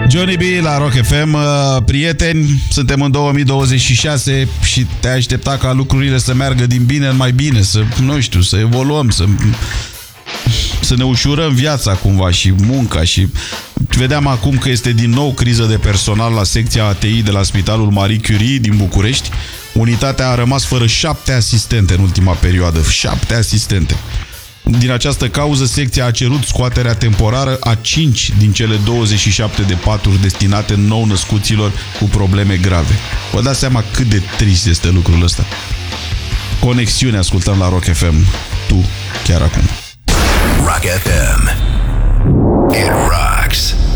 Johnny B la Rock FM. Prieteni, suntem în 2026 și te aștepta ca lucrurile să meargă din bine în mai bine, să, nu știu, să evoluăm, să ne ușurăm viața cumva și munca și vedeam acum că este din nou criză de personal la secția ATI de la Spitalul Marie Curie din București. Unitatea a rămas fără 7 asistente în ultima perioadă. 7 asistente. Din această cauză, secția a cerut scoaterea temporară a 5 din cele 27 de paturi destinate nou-născuților cu probleme grave. Vă dați seama cât de trist este lucrul ăsta. Conexiune ascultăm la Rock FM. Tu, chiar acum. Rock FM. It rocks.